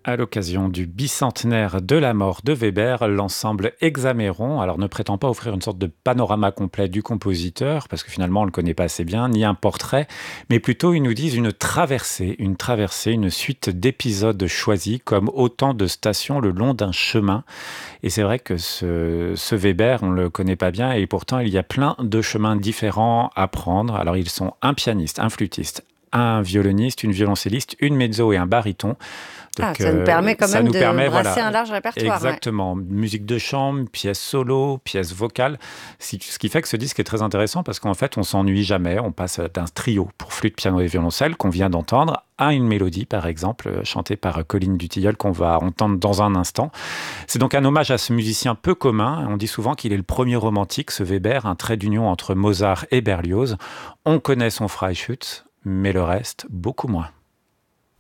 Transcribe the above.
À l'occasion du bicentenaire de la mort de Weber, l'ensemble Hexaméron, alors ne prétend pas offrir une sorte de panorama complet du compositeur, parce que finalement on ne le connaît pas assez bien, ni un portrait, mais plutôt ils nous disent une traversée, une suite d'épisodes choisis comme autant de stations le long d'un chemin. Et c'est vrai que ce Weber, on ne le connaît pas bien, et pourtant il y a plein de chemins différents à prendre. Alors ils sont un pianiste, un flûtiste, un violoniste, une violoncelliste, une mezzo et un baryton. Ah, Donc, ça nous permet quand ça même nous de permet, brasser voilà, un large répertoire, ouais. exactement, musique de chambre, pièces solo, pièces vocales, ce qui fait que ce disque est très intéressant parce qu'en fait, on s'ennuie jamais. On passe d'un trio pour flûte, piano et violoncelle qu'on vient d'entendre à une mélodie, par exemple, chantée par Colline Dutilleul, qu'on va entendre dans un instant. C'est donc un hommage à ce musicien peu commun. On dit souvent qu'il est le premier romantique, ce Weber, un trait d'union entre Mozart et Berlioz. On connaît son Freischütz, mais le reste, beaucoup moins.